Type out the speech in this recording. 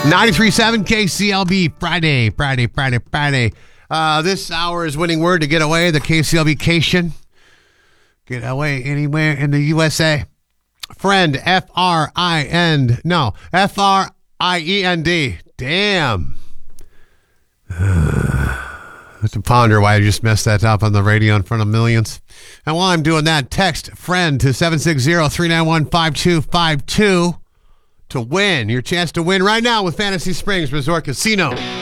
93.7 KCLB, Friday. This hour is winning word to get away, the KCLB-cation. Get away anywhere in the USA. Friend, F-R-I-N-D. No, F-R-I-E-N-D. Damn. I have to ponder why I just messed that up on the radio in front of millions. And while I'm doing that, text friend to 760-391-5252 to win. Your chance to win right now with Fantasy Springs Resort Casino.